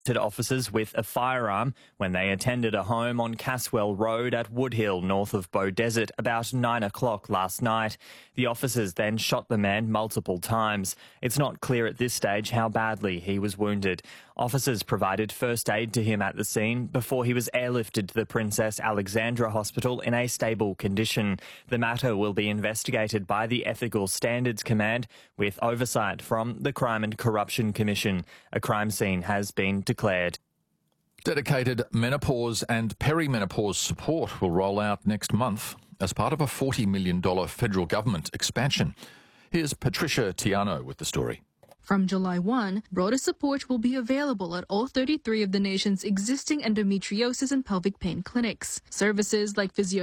officers with a firearm when they attended a home on Caswell Road at Woodhill, north of Beaudesert, about 9 o'clock last night. The officers then shot the man multiple times. It's not clear at this stage how badly he was wounded. Officers provided first aid to him at the scene before he was airlifted to the Princess Alexandra Hospital in a stable condition. The matter will be investigated by the Ethical Standards Command with oversight from the Crime and Corruption Commission. A crime scene has been declared. Dedicated menopause and perimenopause support will roll out next month as part of a $40 million federal government expansion. Here's Patricia Tiano with the story. From July 1, broader support will be available at all 33 of the nation's existing endometriosis and pelvic pain clinics. Services like